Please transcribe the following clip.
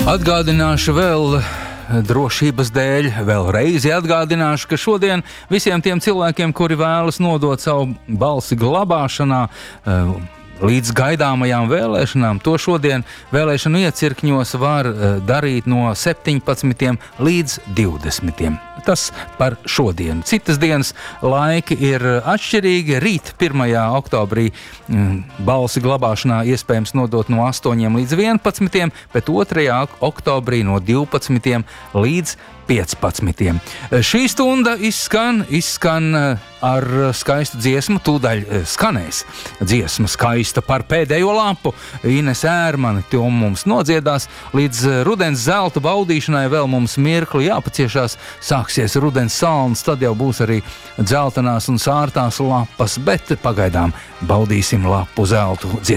Atgādināšu vēl drošības dēļ, vēlreiz atgādināšu, ka šodien visiem tiem cilvēkiem, kuri vēlas nodot savu balsi glabāšanā, līdz gaidāmajām vēlēšanām, to šodien vēlēšanu iecirkņos var darīt no 17 līdz 20. Tas par šodienu. Citas dienas laiki ir atšķirīgi. Rīt 1. oktobrī balsi glabāšanā iespējams nodot no 8 līdz 11, bet 2. oktobrī no 12 līdz 15. Šī stunda izskan ar skaistu dziesmu, tūdaļ skanēs dziesma skaista par pēdējo lapu. Ines Ērmani to mums nodziedās. Līdz rudens zelta baudīšanai vēl mums mirkli jāpaciešās. Sāksies rudens salns, tad jau būs arī dzeltenās un sārtās lapas, bet pagaidām baudīsim lapu zeltu dziesmu.